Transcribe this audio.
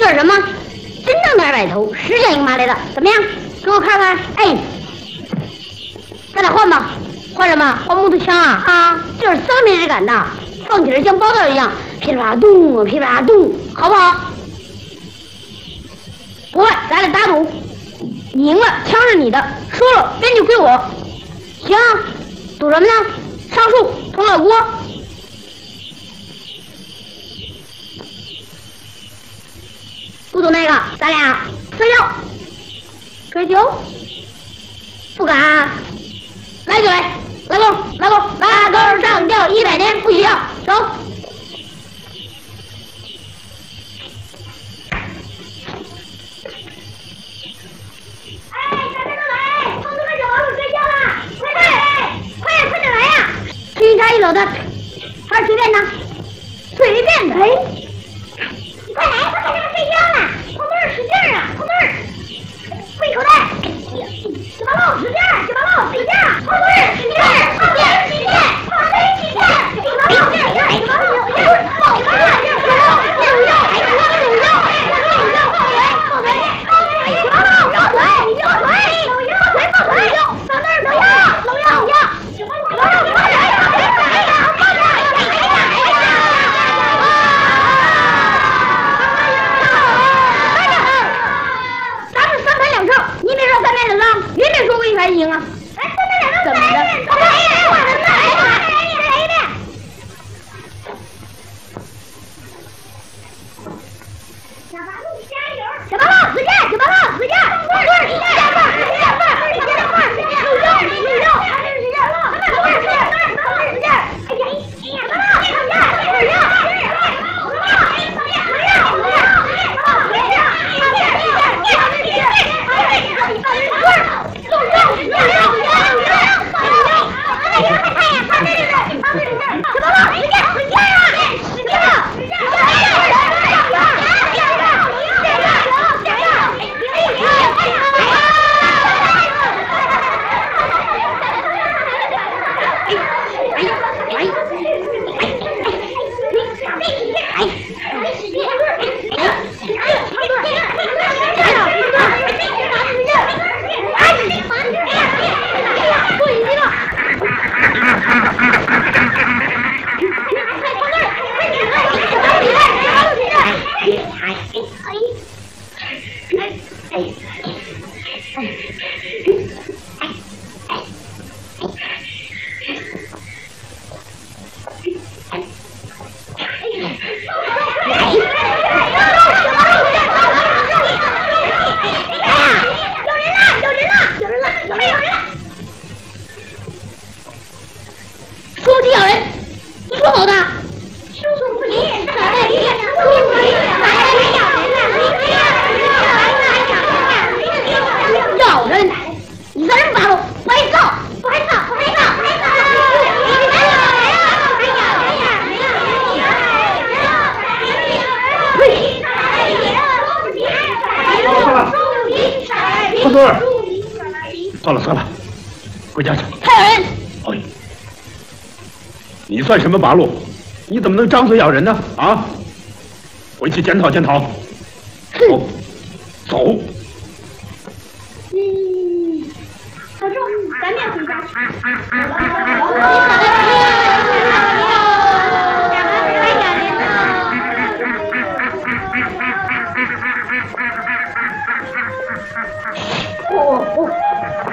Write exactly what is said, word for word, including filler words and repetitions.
是什么？真正的二百头，实践营马来的，怎么样？给我看看。哎，咱俩换吧。换什么？换木头枪啊！啊，就是生命之感的，放起来像爆弹一样，噼里啪啦咚，噼里啪啦咚，好不好？不会，咱俩打赌，你赢了，枪是你的；输了，编就归我。行，赌什么呢？上树，捅老锅。不赌那个，咱俩睡觉。追求？不敢、啊。来就来，拉钩，拉钩，拉钩上吊一百年不许要，走。哎，大家都来，同志们小老鼠睡觉了，快点，快点，快点来呀！一插一走的，还是随便的，随便的。哎，你快来，快点睡觉了，同志使劲啊，同志，喂口袋。小八路使劲，小八路使劲，后队使劲，后队使劲，后队使劲，小八路使劲，小八路使劲，后队使劲，小八路使劲，小八路使劲，后队后队后队，小八路后腿后腿后腿后腿，上那儿都要都要要，小八路小八路快点快点快点快点！咱们三盘两胜，你别说三盘两胜。别别说过一盘赢啊！哎，三盘两胜怎么的？再来一遍，我们再来一遍，再来一遍。小八路加油！小八路使劲，小八路使劲，对对，使劲，使劲，使劲，使劲，使劲，有用，有用，使劲，使劲，使劲，使劲，使劲，哎呀，哎呀，八路，使劲，使劲， 算了算了，回家去。 还有人！ 哎，你算什么八路？你怎么能张嘴咬人呢？啊！回去检讨检讨。走，走。 嗯，小周，咱别回家。